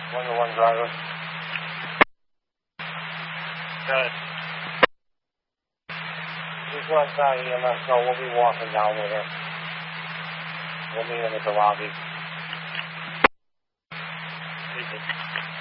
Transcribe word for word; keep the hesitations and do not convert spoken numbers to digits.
One to one driver. Good. Just go outside E M S, so we'll be walking down with her. We'll meet him at the lobby.